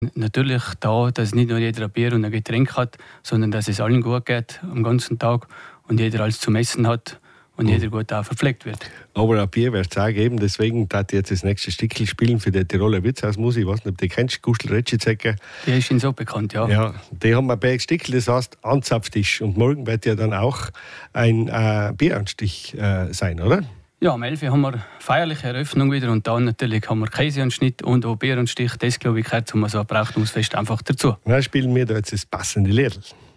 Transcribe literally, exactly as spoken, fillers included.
Natürlich da, dass nicht nur jeder ein Bier und ein Getränk hat, sondern dass es allen gut geht am ganzen Tag und jeder alles zum Essen hat und mhm. jeder gut auch verpflegt wird. Aber ein Bier wird es auch geben, deswegen darf ich jetzt das nächste Stückchen spielen für die Tiroler Wirtshausmusik. Ich weiß nicht, ob du die kennst, Gustl Rätschizäcker. Die ist Ihnen so bekannt, ja. Ja, die haben ein Bergstückchen, das heißt Anzapftisch. Und morgen wird ja dann auch ein äh, Bieranstich äh, sein, oder? Ja, am elf Uhr haben wir feierliche Eröffnung wieder und dann natürlich haben wir Käseanschnitt und auch Bieranstich. Das, glaube ich, gehört zum so ein Brauchtumsfest einfach dazu. Dann spielen wir da jetzt das passende Lied.